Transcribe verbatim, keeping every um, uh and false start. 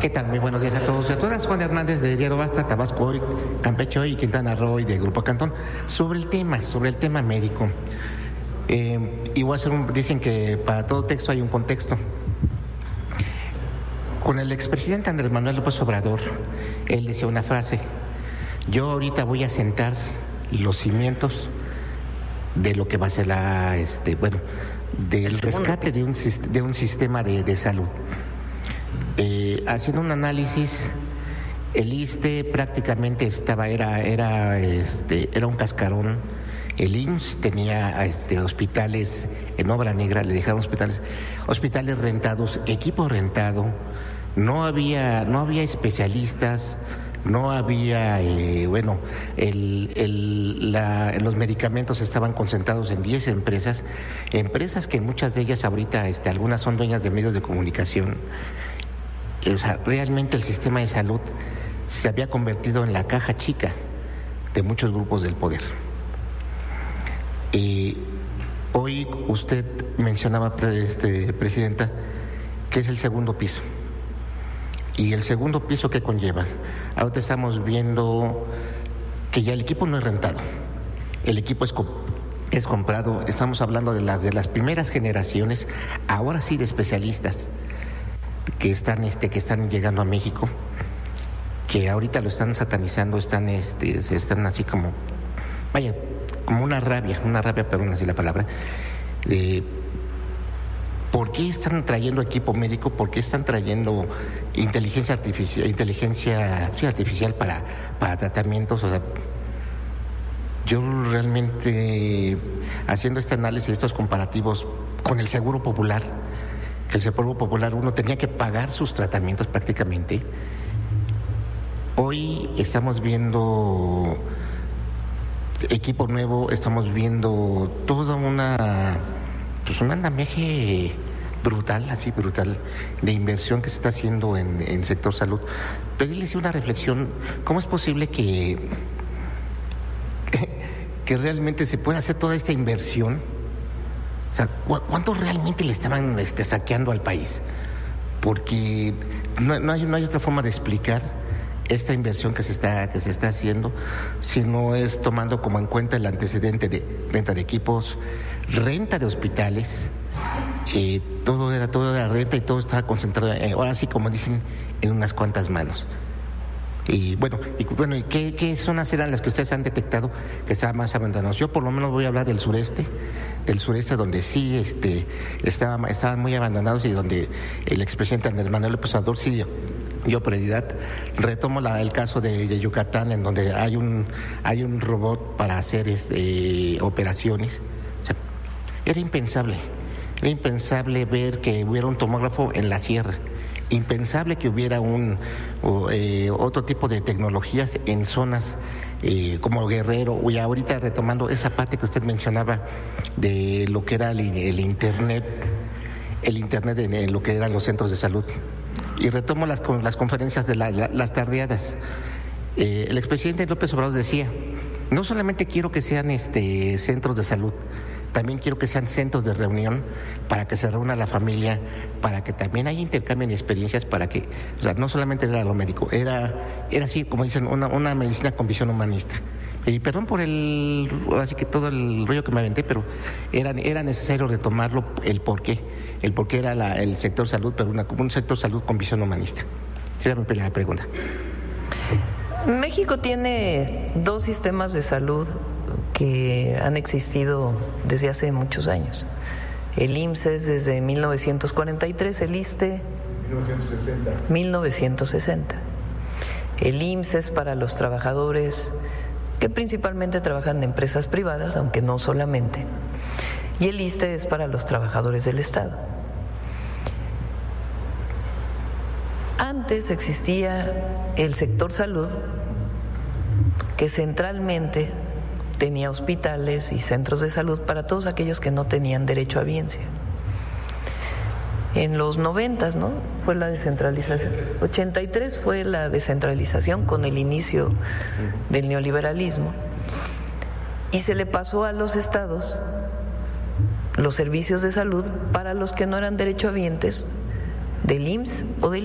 ¿Qué tal? Muy buenos días a todos y a todas. Juan Hernández de Diario Basta, Tabasco Hoy, Campeche Hoy y Quintana Roo de Grupo Cantón. Sobre el tema, sobre el tema médico. Eh, igual un, dicen que para todo texto hay un contexto. Con el expresidente Andrés Manuel López Obrador, él decía una frase: yo ahorita voy a sentar los cimientos de lo que va a ser la, este, bueno, del rescate de un, de un sistema de, de salud. Eh, haciendo un análisis, el I S S S S T E prácticamente estaba, era, era, este, era un cascarón. El I M S S tenía este, hospitales en obra negra, le dejaron hospitales, hospitales rentados, equipo rentado, no había, no había especialistas, no había, eh, bueno, el, el, la, los medicamentos estaban concentrados en diez empresas, empresas que muchas de ellas ahorita, este, algunas son dueñas de medios de comunicación. O sea, realmente el sistema de salud se había convertido en la caja chica de muchos grupos del poder. Y hoy usted mencionaba, este, Presidenta, que es el segundo piso. Y el segundo piso, ¿qué conlleva? Ahorita estamos viendo que ya el equipo no es rentado, el equipo es, co- es comprado. Estamos hablando de las, de las primeras generaciones, ahora sí de especialistas, que están este que están llegando a México, que ahorita lo están satanizando, están este se están así como, vaya, como una rabia, una rabia, perdón, así la palabra, de ¿por qué están trayendo equipo médico? ¿Por qué están trayendo inteligencia artificial, inteligencia sí, artificial para para tratamientos? O sea, yo realmente, haciendo este análisis, estos comparativos con el Seguro Popular, que el Seguro Popular uno tenía que pagar sus tratamientos prácticamente. Hoy estamos viendo equipo nuevo, estamos viendo toda una, pues un andamiaje brutal, así brutal, de inversión que se está haciendo en el sector salud. Pedirles una reflexión: ¿cómo es posible que, que realmente se pueda hacer toda esta inversión? O sea, ¿cuánto realmente le estaban este, saqueando al país? Porque no, no, hay, no hay otra forma de explicar esta inversión que se está que se está haciendo, si no es tomando como en cuenta el antecedente de renta de equipos, renta de hospitales, eh, todo era todo era renta y todo estaba concentrado, eh, ahora sí, como dicen, en unas cuantas manos. Y bueno, y bueno, ¿qué, qué zonas eran las que ustedes han detectado que estaban más abandonadas? Yo por lo menos voy a hablar del sureste, del sureste donde sí este, estaba, estaban muy abandonados y donde el expresidente Andrés Manuel López Obrador sí dio, dio prioridad. Retomo la, el caso de, de Yucatán, en donde hay un, hay un robot para hacer este, operaciones. O sea, era impensable, era impensable ver que hubiera un tomógrafo en la sierra. Impensable que hubiera un o, eh, otro tipo de tecnologías en zonas eh, como Guerrero. Y ahorita retomando esa parte que usted mencionaba de lo que era el, el internet, el internet en, en lo que eran los centros de salud. Y retomo las, las conferencias de la, la, las tardeadas. Eh, el expresidente López Obrador decía: no solamente quiero que sean este, centros de salud, también quiero que sean centros de reunión para que se reúna la familia, para que también haya intercambio de experiencias, para que, o sea, no solamente era lo médico, era, era así, como dicen, una, una medicina con visión humanista. Y perdón por el, así que todo el rollo que me aventé, pero era, era necesario retomarlo, el por qué, el por qué era la, el sector salud, pero una, un sector salud con visión humanista. Esa era mi primera pregunta. México tiene dos sistemas de salud que han existido desde hace muchos años. El I M S S es desde mil novecientos cuarenta y tres, el I S S S T E mil novecientos sesenta. mil novecientos sesenta. El I M S S es para los trabajadores que principalmente trabajan en empresas privadas, aunque no solamente. Y el I S S S T E es para los trabajadores del Estado. Antes existía el sector salud, que centralmente tenía hospitales y centros de salud para todos aquellos que no tenían derecho a biencia. En los noventas, ¿no? Fue la descentralización. ochenta y tres fue la descentralización con el inicio del neoliberalismo. Y se le pasó a los estados los servicios de salud para los que no eran derechohabientes del I M S S o del